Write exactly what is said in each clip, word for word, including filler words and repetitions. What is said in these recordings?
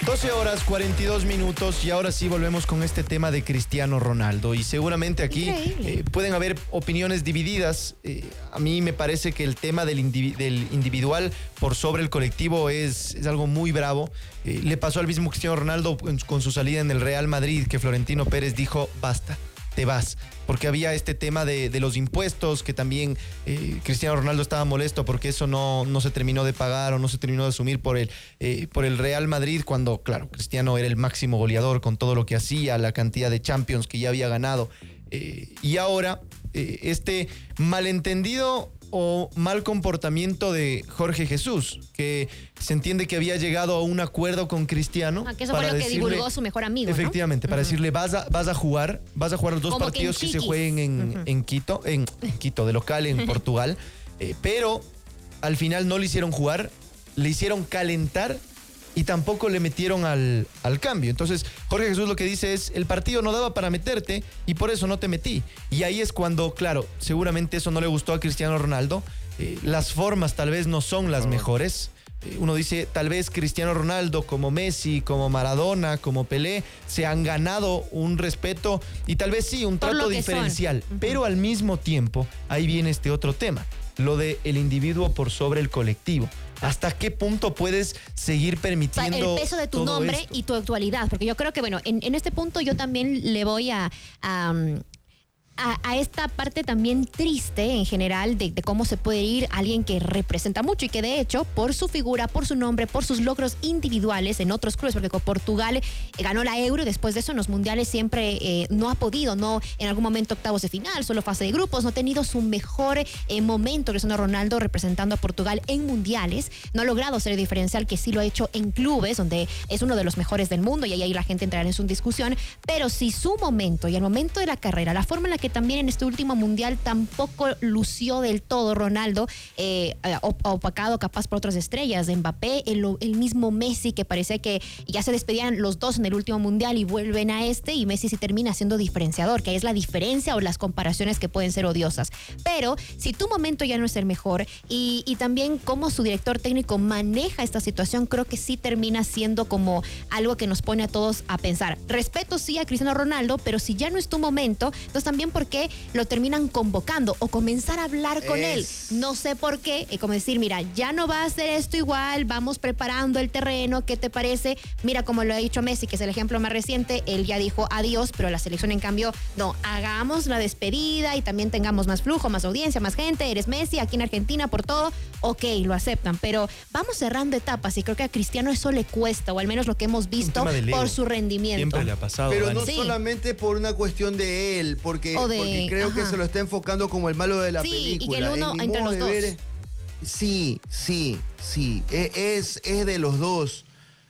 doce horas cuarenta y dos minutos y ahora sí volvemos con este tema de Cristiano Ronaldo y seguramente aquí eh, pueden haber opiniones divididas. Eh, a mí me parece que el tema del, individu- del individual por sobre el colectivo es, es algo muy bravo. Eh, le pasó al mismo Cristiano Ronaldo con, con su salida en el Real Madrid, que Florentino Pérez dijo basta, te vas, porque había este tema de, de los impuestos que también eh, Cristiano Ronaldo estaba molesto porque eso no, no se terminó de pagar o no se terminó de asumir por el, eh, por el Real Madrid, cuando claro, Cristiano era el máximo goleador con todo lo que hacía, la cantidad de Champions que ya había ganado, eh, y ahora eh, este malentendido o mal comportamiento de Jorge Jesús, que se entiende que había llegado a un acuerdo con Cristiano. Ah, que eso fue lo que decirle, divulgó su mejor amigo, efectivamente, ¿no? Para uh-huh. decirle, vas a, vas a jugar, vas a jugar los dos Como partidos que, que se jueguen en, uh-huh. en Quito, en, en Quito, de local, en Portugal, eh, pero al final no le hicieron jugar, le hicieron calentar y tampoco le metieron al, al cambio. Entonces, Jorge Jesús lo que dice es, el partido no daba para meterte y por eso no te metí. Y ahí es cuando, claro, seguramente eso no le gustó a Cristiano Ronaldo. Eh, las formas tal vez no son las mejores. Eh, uno dice, tal vez Cristiano Ronaldo, como Messi, como Maradona, como Pelé, se han ganado un respeto y tal vez sí, un trato diferencial. Uh-huh. Pero al mismo tiempo, ahí viene este otro tema, lo de el individuo por sobre el colectivo. ¿Hasta qué punto puedes seguir permitiendo o sea, el peso de tu nombre esto? Y tu actualidad? Porque yo creo que, bueno, en, en este punto yo también le voy a... a A, a esta parte también triste en general de, de cómo se puede ir alguien que representa mucho y que de hecho por su figura, por su nombre, por sus logros individuales en otros clubes, porque con Portugal eh, ganó la Euro y después de eso en los mundiales siempre eh, no ha podido, no en algún momento octavos de final, solo fase de grupos, no ha tenido su mejor eh, momento Cristiano Ronaldo representando a Portugal en mundiales, no ha logrado ser diferencial, que sí lo ha hecho en clubes donde es uno de los mejores del mundo y ahí la gente entrará en su discusión, pero si su momento y el momento de la carrera, la forma en la que también en este último mundial tampoco lució del todo Ronaldo, eh, opacado capaz por otras estrellas, de Mbappé, el, el mismo Messi, que parecía que ya se despedían los dos en el último mundial y vuelven a este, y Messi sí termina siendo diferenciador, que es la diferencia o las comparaciones que pueden ser odiosas. Pero si tu momento ya no es el mejor y, y también cómo su director técnico maneja esta situación, creo que sí termina siendo como algo que nos pone a todos a pensar. Respeto sí a Cristiano Ronaldo, pero si ya no es tu momento, entonces también por qué lo terminan convocando o comenzar a hablar con es... él. No sé por qué, eh, como decir, mira, ya no va a hacer esto igual, vamos preparando el terreno, ¿qué te parece? Mira, como lo ha dicho Messi, que es el ejemplo más reciente, él ya dijo adiós, pero la selección en cambio, no, hagamos la despedida y también tengamos más flujo, más audiencia, más gente, eres Messi, aquí en Argentina por todo, ok, lo aceptan, pero vamos cerrando etapas y creo que a Cristiano eso le cuesta, o al menos lo que hemos visto por su rendimiento. Siempre le ha pasado. Pero Dani. no sí. solamente por una cuestión de él, porque, de, porque creo ajá. que se lo está enfocando como el malo de la sí, película. Y que el uno entre los dos. Ver, sí, sí, sí, es, es de los dos.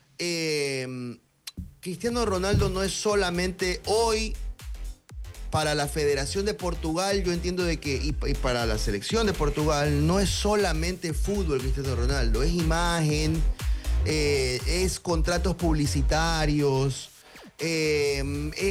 Eh, Cristiano Ronaldo no es solamente hoy para la Federación de Portugal, yo entiendo de que, y, y para la selección de Portugal, no es solamente fútbol Cristiano Ronaldo, es imagen, eh, es contratos publicitarios, eh,